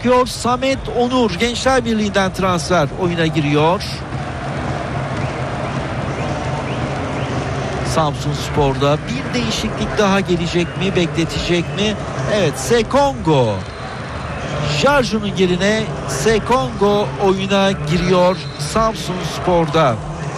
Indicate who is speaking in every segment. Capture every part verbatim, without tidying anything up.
Speaker 1: çıkıyor. Samet Onur Gençler Birliği'nden transfer oyuna giriyor. Samsunspor'da bir değişiklik daha gelecek mi, bekletecek mi? Evet, Sekongo Jarju'nun yerine Sekongo oyuna giriyor Samsunspor'da.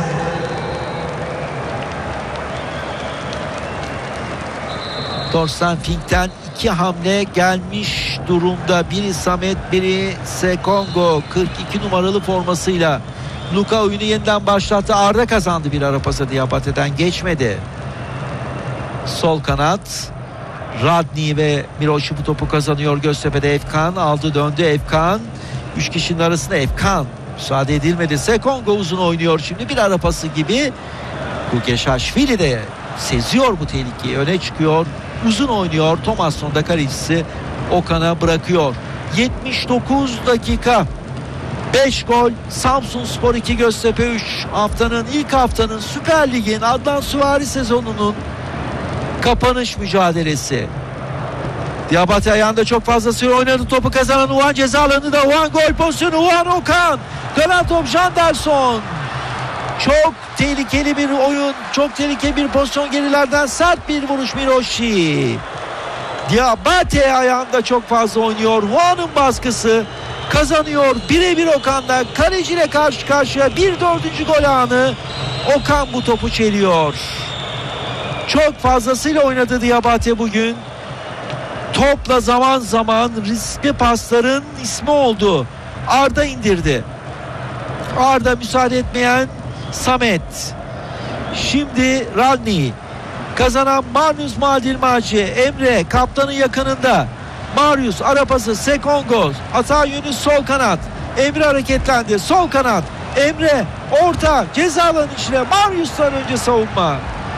Speaker 1: Thorsten Fink'ten iki hamle gelmiş durumda. Biri Samet, biri Sekongo. kırk iki numaralı formasıyla Luka oyunu yeniden başlattı. Arda kazandı bir ara pası, Diabate'den geçmedi. Sol kanat Radni ve Miroşi bu topu kazanıyor. Göztepe'de Efkan aldı döndü. Efkan üç kişinin arasında, Efkan müsaade edilmedi. Sekongo uzun oynuyor şimdi, bir ara pası gibi. Kukeşaşvili de seziyor bu tehlikeyi, öne çıkıyor, uzun oynuyor. Thomasson da kalecisi Okan'a bırakıyor. yetmiş dokuz dakika, beş gol, Samsunspor iki, Göztepe üç. Haftanın ilk haftanın Süper Lig'in Adnan Süvari sezonunun kapanış mücadelesi. Diabate ayağında çok fazla süre oynadı. Topu kazanan Uğan ceza alanında. Uğan gol pozisyonu. Uğan Okan. Dönen top Janderson. Çok tehlikeli bir oyun. Çok tehlikeli bir pozisyon. Gerilerden sert bir vuruş Miroşi. Diabate ayağında çok fazla oynuyor. Uğan'ın baskısı kazanıyor. Birebir Okan'da. Kaleciyle karşı karşıya bir dördüncü gol anı. Okan bu topu çeliyor. Çok fazlasıyla oynadı Diabate bugün. Topla zaman zaman riskli pasların ismi oldu. Arda indirdi. Arda müsaade etmeyen Samet. Şimdi Radni. Kazanan Marius Madilmaci. Emre kaptanın yakınında. Marius arapası Sekongo. Hata yönü sol kanat. Emre hareketlendi. Sol kanat. Emre orta ceza alanı içine. Marius'tan önce savunma.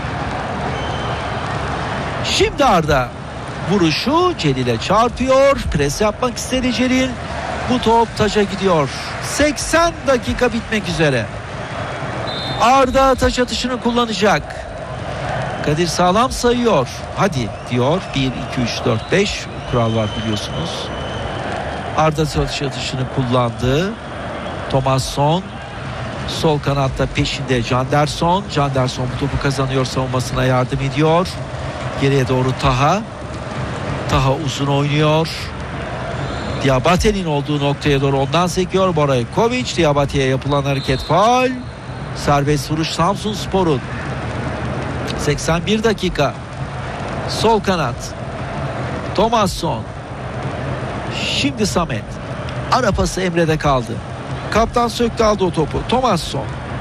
Speaker 1: Şimdi Arda vuruşu Celil'e çarpıyor. Pres yapmak istedi Celil. Bu top taça gidiyor. seksen dakika bitmek üzere. Arda taç atışını kullanacak. Kadir Sağlam sayıyor. Hadi diyor. bir, iki, üç, dört, beş kural var biliyorsunuz. Arda taç atışını kullandı. Thomasson sol kanatta, peşinde Janderson. Janderson bu topu kazanıyor, savunmasına yardım ediyor. Geriye doğru Taha. Taha uzun oynuyor. Diabate'nin olduğu noktaya doğru ondan sekiyor. Boraykovic. Diabate'ye yapılan hareket faul. Serbest vuruş Samsunspor'un. seksen bir dakika. Sol kanat. Thomasson. Şimdi Samet. Ara pası Emre'de kaldı. Kaptan söktü, aldı o topu. Thomasson.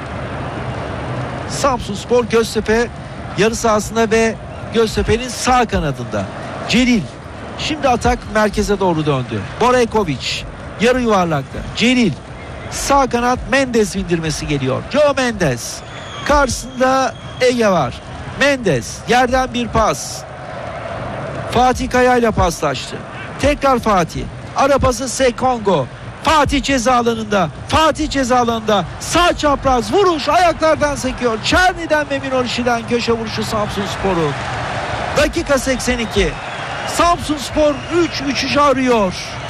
Speaker 1: Samsunspor Göztepe yarı sahasında ve Göztepe'nin sağ kanadında. Celil. Şimdi atak merkeze doğru döndü. Boraykovic yarı yuvarlakta. Celil. Sağ kanat, Mendes indirmesi geliyor. Joe Mendes. Karşısında Ege var. Mendes yerden bir pas. Fatih Kaya ile paslaştı. Tekrar Fatih. Ara pası Sekongo. Fatih ceza alanında. Fatih ceza alanında. Sağ çapraz vuruş, ayaklardan sekiyor. Çerni'den ve Miroşi'den köşe vuruşu Samsunspor'un. Dakika seksen iki. Samsunspor üç üç arıyor.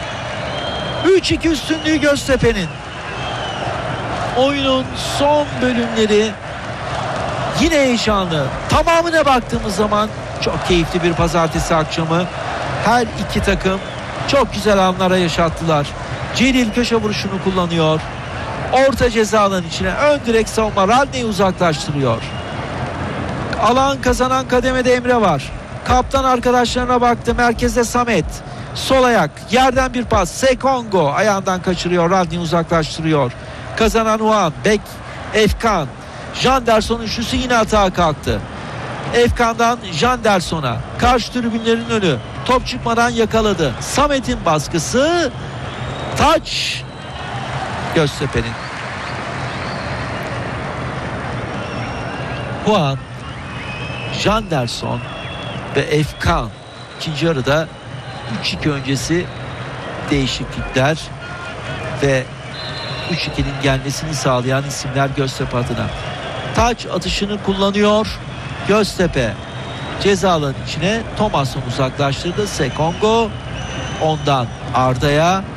Speaker 1: üç iki üstünlüğü Göztepe'nin. Oyunun son bölümleri yine heyecanlı. Tamamına baktığımız zaman çok keyifli bir pazartesi akşamı. Her iki takım çok güzel anlara yaşattılar. Celil köşe vuruşunu kullanıyor. Orta ceza alanı içine ön direkt savunma. Radne'yi uzaklaştırıyor. Alan kazanan kademede Emre var. Kaptan arkadaşlarına baktı. Merkezde Samet. Sol ayak. Yerden bir pas. Sekongo ayağından kaçırıyor. Radne'yi uzaklaştırıyor. Kazanan Uğan. Bek Efkan. Janderson'un üçlüsü yine atağa kalktı. Efkan'dan Janderson'a. Karşı tribünlerin önü. Top çıkmadan yakaladı. Samet'in baskısı. Taç Göztepe'nin. Uğan, Janderson ve Efkan. İkinci yarıda üç iki öncesi değişiklikler ve üç ikinin gelmesini sağlayan isimler Göztepe adına. Taç atışını kullanıyor Göztepe. Ceza alanı içine Thomasson uzaklaştırdı. Sekongo ondan Arda'ya.